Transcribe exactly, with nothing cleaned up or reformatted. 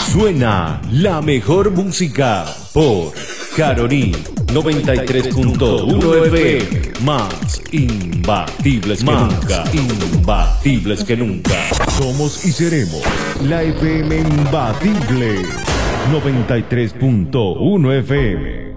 Suena la mejor música por Caroní noventa y tres punto uno F M. Más imbatibles que nunca. Imbatibles que nunca. Somos y seremos la F M imbatible noventa y tres punto uno F M.